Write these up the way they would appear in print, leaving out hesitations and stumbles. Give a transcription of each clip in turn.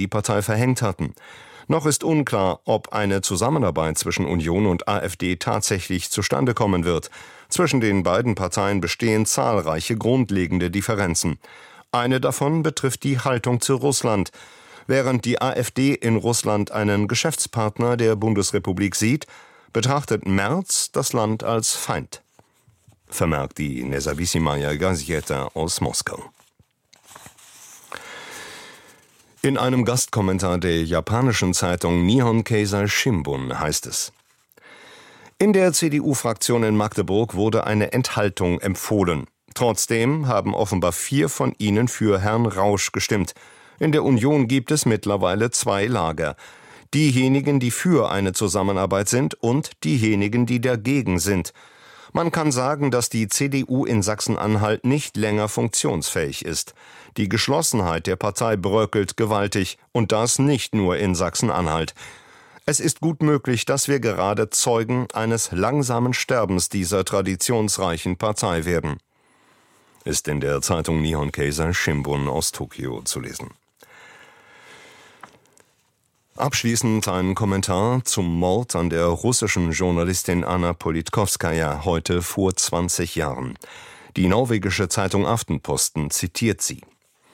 die Partei verhängt hatten. Noch ist unklar, ob eine Zusammenarbeit zwischen Union und AfD tatsächlich zustande kommen wird. Zwischen den beiden Parteien bestehen zahlreiche grundlegende Differenzen. Eine davon betrifft die Haltung zu Russland. Während die AfD in Russland einen Geschäftspartner der Bundesrepublik sieht, betrachtet Merz das Land als Feind. Vermerkt die Nezawissimaya Gazeta aus Moskau. In einem Gastkommentar der japanischen Zeitung Nihon Keizai Shimbun heißt es: In der CDU-Fraktion in Magdeburg wurde eine Enthaltung empfohlen. Trotzdem haben offenbar 4 von ihnen für Herrn Rausch gestimmt. In der Union gibt es mittlerweile 2 Lager. Diejenigen, die für eine Zusammenarbeit sind, und diejenigen, die dagegen sind. Man kann sagen, dass die CDU in Sachsen-Anhalt nicht länger funktionsfähig ist. Die Geschlossenheit der Partei bröckelt gewaltig, und das nicht nur in Sachsen-Anhalt. Es ist gut möglich, dass wir gerade Zeugen eines langsamen Sterbens dieser traditionsreichen Partei werden. Ist in der Zeitung Nihon Keizai Shimbun aus Tokio zu lesen. Abschließend ein Kommentar zum Mord an der russischen Journalistin Anna Politkovskaja heute vor 20 Jahren. Die norwegische Zeitung Aftenposten zitiert sie.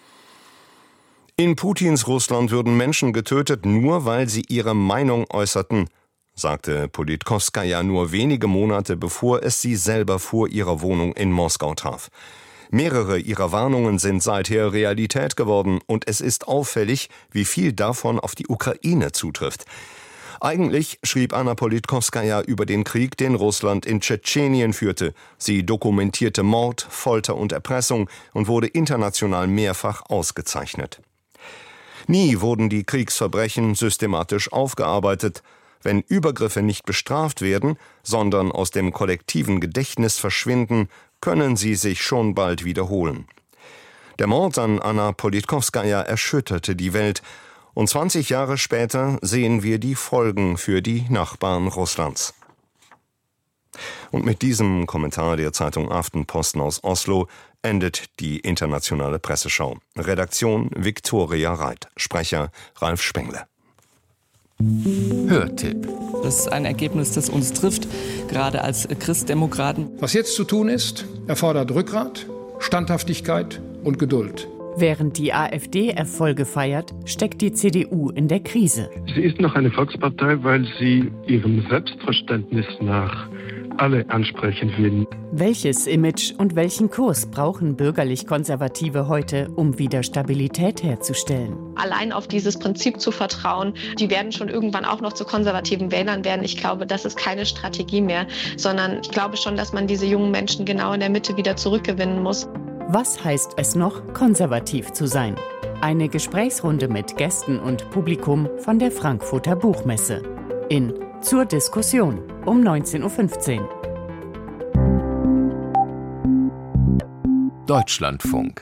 In Putins Russland würden Menschen getötet, nur weil sie ihre Meinung äußerten, sagte Politkovskaja nur wenige Monate bevor es sie selber vor ihrer Wohnung in Moskau traf. Mehrere ihrer Warnungen sind seither Realität geworden, und es ist auffällig, wie viel davon auf die Ukraine zutrifft. Eigentlich schrieb Anna Politkovskaja über den Krieg, den Russland in Tschetschenien führte. Sie dokumentierte Mord, Folter und Erpressung und wurde international mehrfach ausgezeichnet. Nie wurden die Kriegsverbrechen systematisch aufgearbeitet. Wenn Übergriffe nicht bestraft werden, sondern aus dem kollektiven Gedächtnis verschwinden, können sie sich schon bald wiederholen. Der Mord an Anna Politkovskaja erschütterte die Welt, und 20 Jahre später sehen wir die Folgen für die Nachbarn Russlands. Und mit diesem Kommentar der Zeitung Aftenposten aus Oslo endet die internationale Presseschau. Redaktion Viktoria Reit, Sprecher Ralf Spengler. Hörtipp. Das ist ein Ergebnis, das uns trifft, gerade als Christdemokraten. Was jetzt zu tun ist, erfordert Rückgrat, Standhaftigkeit und Geduld. Während die AfD Erfolge feiert, steckt die CDU in der Krise. Sie ist noch eine Volkspartei, weil sie ihrem Selbstverständnis nach alle ansprechen will. Welches Image und welchen Kurs brauchen bürgerlich-Konservative heute, um wieder Stabilität herzustellen? Allein auf dieses Prinzip zu vertrauen, die werden schon irgendwann auch noch zu konservativen Wählern werden. Ich glaube, das ist keine Strategie mehr, sondern ich glaube schon, dass man diese jungen Menschen genau in der Mitte wieder zurückgewinnen muss. Was heißt es noch, konservativ zu sein? Eine Gesprächsrunde mit Gästen und Publikum von der Frankfurter Buchmesse. In Zur Diskussion um 19.15 Uhr. Deutschlandfunk.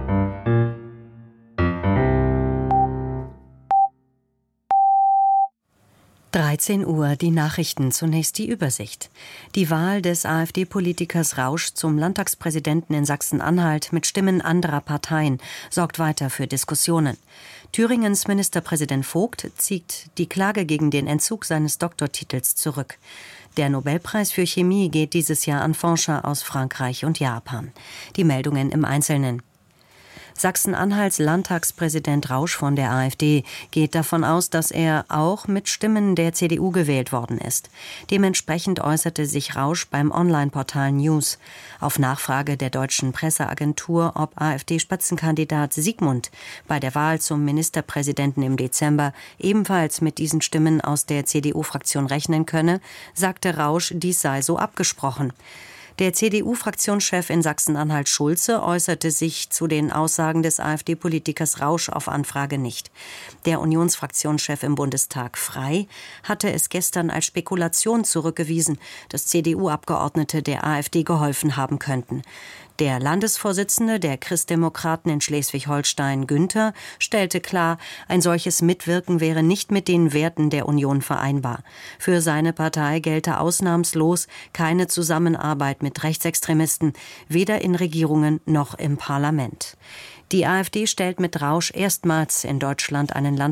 Uhr, die Nachrichten, zunächst die Übersicht. Die Wahl des AfD-Politikers Rausch zum Landtagspräsidenten in Sachsen-Anhalt mit Stimmen anderer Parteien sorgt weiter für Diskussionen. Thüringens Ministerpräsident Vogt zieht die Klage gegen den Entzug seines Doktortitels zurück. Der Nobelpreis für Chemie geht dieses Jahr an Forscher aus Frankreich und Japan. Die Meldungen im Einzelnen. Sachsen-Anhalts Landtagspräsident Rausch von der AfD geht davon aus, dass er auch mit Stimmen der CDU gewählt worden ist. Dementsprechend äußerte sich Rausch beim Online-Portal News. Auf Nachfrage der deutschen Presseagentur, ob AfD-Spitzenkandidat Sigmund bei der Wahl zum Ministerpräsidenten im Dezember ebenfalls mit diesen Stimmen aus der CDU-Fraktion rechnen könne, sagte Rausch, dies sei so abgesprochen. Der CDU-Fraktionschef in Sachsen-Anhalt Schulze äußerte sich zu den Aussagen des AfD-Politikers Rausch auf Anfrage nicht. Der Unionsfraktionschef im Bundestag Frey hatte es gestern als Spekulation zurückgewiesen, dass CDU-Abgeordnete der AfD geholfen haben könnten. Der Landesvorsitzende der Christdemokraten in Schleswig-Holstein, Günther, stellte klar, ein solches Mitwirken wäre nicht mit den Werten der Union vereinbar. Für seine Partei gelte ausnahmslos keine Zusammenarbeit mit Rechtsextremisten, weder in Regierungen noch im Parlament. Die AfD stellt mit Rausch erstmals in Deutschland einen